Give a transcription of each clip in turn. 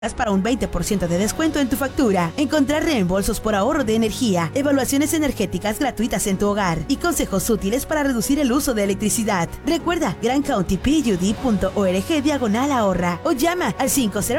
para un 20% de descuento en tu factura. Encontrar reembolsos por ahorro de energía, evaluaciones energéticas gratuitas en tu hogar y consejos útiles para reducir el uso de electricidad. Recuerda grandcountypud.org/ahorra o llama al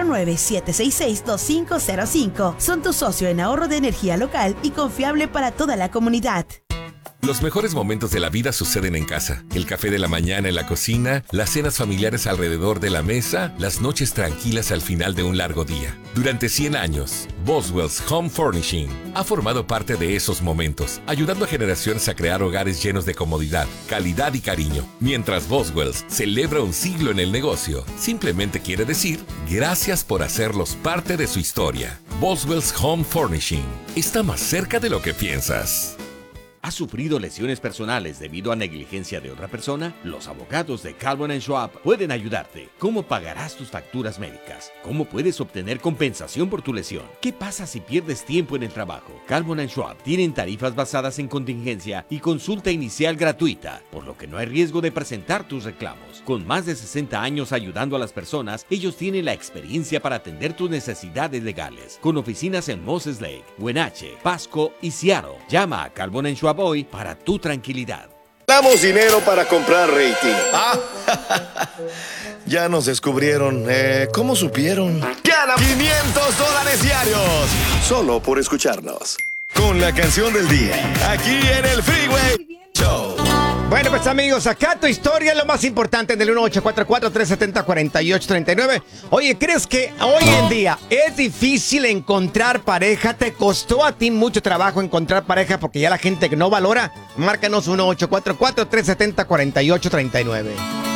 509-766-2505. Son tu socio en ahorro de energía local y confiable para toda la comunidad. Los mejores momentos de la vida suceden en casa. El café de la mañana en la cocina, las cenas familiares alrededor de la mesa, las noches tranquilas al final de un largo día. Durante 100 años, Boswell's Home Furnishing ha formado parte de esos momentos, ayudando a generaciones a crear hogares llenos de comodidad, calidad y cariño. Mientras Boswell's celebra un siglo en el negocio, simplemente quiere decir gracias por hacerlos parte de su historia. Boswell's Home Furnishing está más cerca de lo que piensas. ¿Has sufrido lesiones personales debido a negligencia de otra persona? Los abogados de Calvin & Schwab pueden ayudarte. ¿Cómo pagarás tus facturas médicas? ¿Cómo puedes obtener compensación por tu lesión? ¿Qué pasa si pierdes tiempo en el trabajo? Calvin & Schwab tienen tarifas basadas en contingencia y consulta inicial gratuita, por lo que no hay riesgo de presentar tus reclamos. Con más de 60 años ayudando a las personas, ellos tienen la experiencia para atender tus necesidades legales. Con oficinas en Moses Lake, Wenatchee, Pasco y Seattle. Llama a Calvin & Schwab hoy para tu tranquilidad. Damos dinero para comprar rating. Ya nos descubrieron. ¿Cómo supieron? Gana $500 diarios solo por escucharnos. Con la canción del día, aquí en el Freeway Show. Bueno, pues amigos, acá tu historia es lo más importante del 1844-370-4839. Oye, ¿crees que hoy en día es difícil encontrar pareja? ¿Te costó a ti mucho trabajo encontrar pareja porque ya la gente que no valora? Márcanos 1844-370-4839.